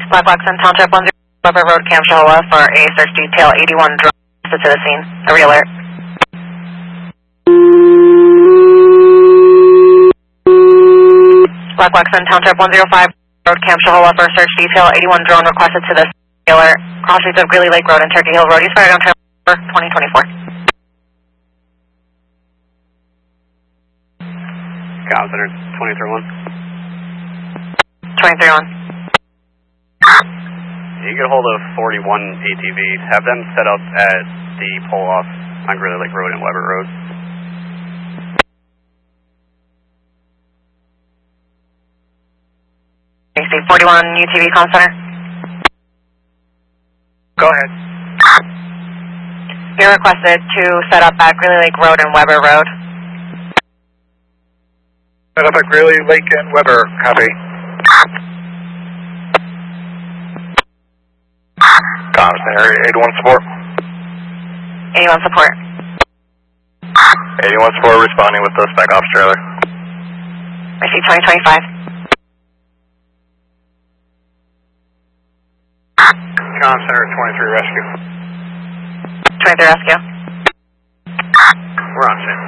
Black Box and Township 10 Weber Road, Camp Shahoua for a search detail 81 drone to the scene. A re-alert. Black Box and Township 105 Road, Camp Shahoua for a search detail 81 drone requested to the re-alert. Cross streets of Greeley Lake Road and Turkey Hill Road, East Fireground Trail 2024. Cow Center 23-1. 23-1. You get a hold of 41 ATVs. Have them set up at the pull-off on Greeley Lake Road and Weber Road. AC 41 UTV Comm Center. Go ahead. You're requested to set up at Greeley Lake Road and Weber Road. Set up at Greeley Lake and Weber. Copy. Comm Center 81 support. 81 support. 81 support responding with the spec ops trailer. Receive 2025. Comm Center 23 rescue. 23 rescue. We're on scene.